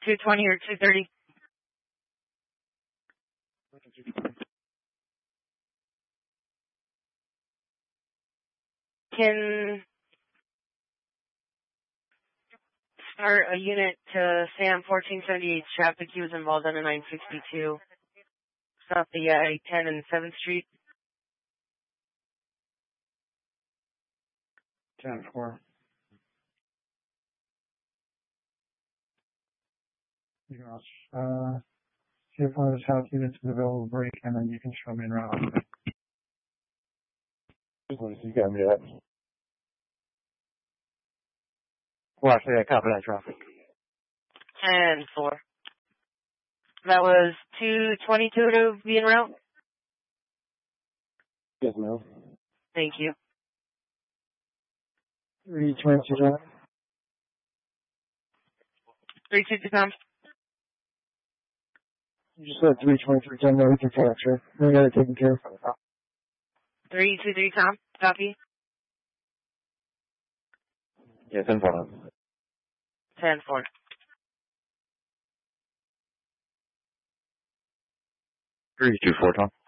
220 or 230. Can start a unit to SAM 1478. Traffic. He was involved on a 962. South the I-10 and 7th Street. 10-4. You can also, see if one of his house units is available break, and then you can show me in route. You got me that. Watch that, copy that traffic. 10-4. That was 222 to be en route? Yes, ma'am. Thank you. 322, John. 322, Tom. You just said 323, John. No, we can capture. We got it taken care of. 323, Tom. Copy. Yeah, 10-4. 10-4. 324, Tom.